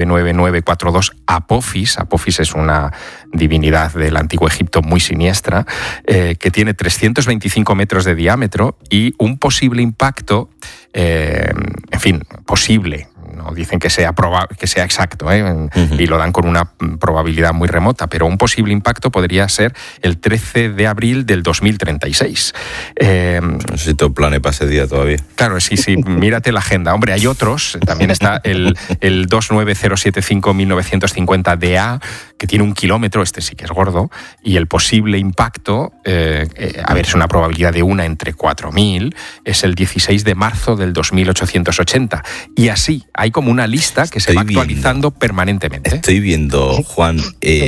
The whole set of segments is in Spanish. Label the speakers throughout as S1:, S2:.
S1: 99942 Apophis. Apophis es una divinidad del antiguo Egipto muy siniestra, que tiene 325 metros de diámetro y un posible impacto, posible. No dicen que sea exacto, y lo dan con una probabilidad muy remota, pero un posible impacto podría ser el 13 de abril del 2036.
S2: No sé si tengo planes para ese día todavía.
S1: Claro, sí, mírate la agenda. Hombre, hay otros, también está el 29075-1950 que tiene 1 kilómetro, este sí que es gordo, y el posible impacto, es una probabilidad de 1 entre 4.000, es el 16 de marzo del 2880. Y así, hay como una lista que se va actualizando permanentemente.
S2: Estoy viendo, Juan,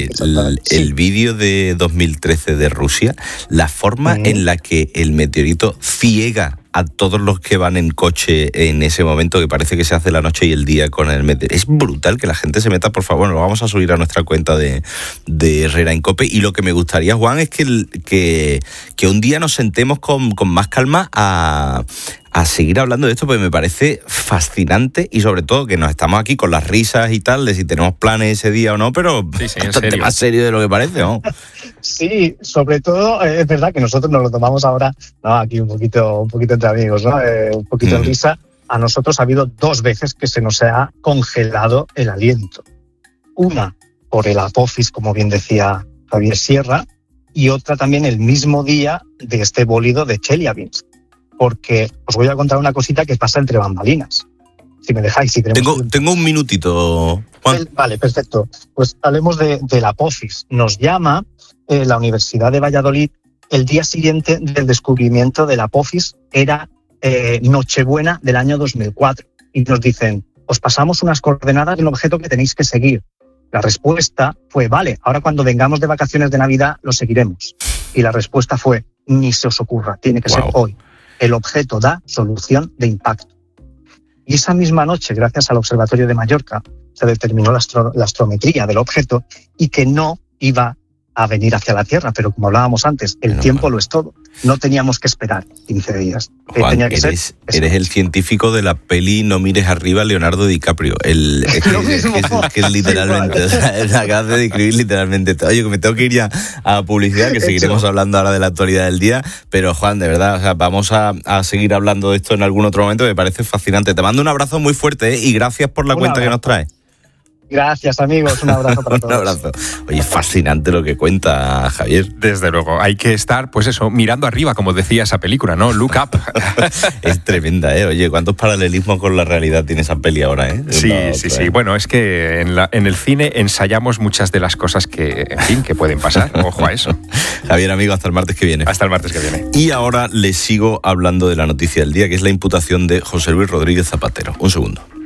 S2: el vídeo de 2013 de Rusia, la forma en la que el meteorito ciega a todos los que van en coche en ese momento, que parece que se hace la noche y el día con el meteorito. Es brutal que la gente se meta, por favor. Lo vamos a subir a nuestra cuenta de Herrera en COPE. Y lo que me gustaría, Juan, es que un día nos sentemos con más calma a seguir hablando de esto, porque me parece fascinante, y sobre todo que nos estamos aquí con las risas y tal, de si tenemos planes ese día o no, pero bastante más serio de lo que parece, ¿no?
S3: Sí, sobre todo es verdad que nosotros nos lo tomamos ahora, ¿no? Aquí un poquito entre amigos, ¿no? Un poquito de risa. A nosotros ha habido 2 veces que se nos ha congelado el aliento. Una por el Apophis, como bien decía Javier Sierra, y otra también el mismo día de este bólido de Chelyabinsk. Porque os voy a contar una cosita que pasa entre bambalinas. Si me dejáis.
S2: Tengo un minutito, Juan.
S3: Vale, perfecto. Pues hablemos del Apophis. Nos llama la Universidad de Valladolid el día siguiente del descubrimiento del Apophis. Era Nochebuena del año 2004. Y nos dicen, os pasamos unas coordenadas del objeto que tenéis que seguir. La respuesta fue, vale, ahora cuando vengamos de vacaciones de Navidad lo seguiremos. Y la respuesta fue, ni se os ocurra, tiene que ser hoy. El objeto da solución de impacto. Y esa misma noche, gracias al Observatorio de Mallorca, se determinó la astrometría del objeto y que no iba a venir hacia la Tierra. Pero como hablábamos antes, el tiempo lo es todo. No teníamos que esperar 15 días.
S2: Juan, tenía que eres el científico de la peli No mires arriba, Leonardo DiCaprio. Que es literalmente, acabas de describir literalmente todo. Oye, que me tengo que ir ya a publicidad, que seguiremos hablando ahora de la actualidad del día. Pero, Juan, de verdad, vamos a seguir hablando de esto en algún otro momento. Me parece fascinante. Te mando un abrazo muy fuerte, y gracias por la cuenta que nos traes.
S3: Gracias, amigos. Un abrazo para todos.
S2: Un abrazo. Oye, fascinante lo que cuenta Javier.
S1: Desde luego. Hay que estar, mirando arriba, como decía esa película, ¿no? Look up.
S2: Es tremenda, ¿eh? Oye, ¿cuántos paralelismos con la realidad tiene esa peli ahora, eh?
S1: Sí. Bueno, es que en el cine ensayamos muchas de las cosas que pueden pasar. Ojo a eso.
S2: Javier, amigo, hasta el martes que viene.
S1: Hasta el martes que viene.
S2: Y ahora les sigo hablando de la noticia del día, que es la imputación de José Luis Rodríguez Zapatero. Un segundo.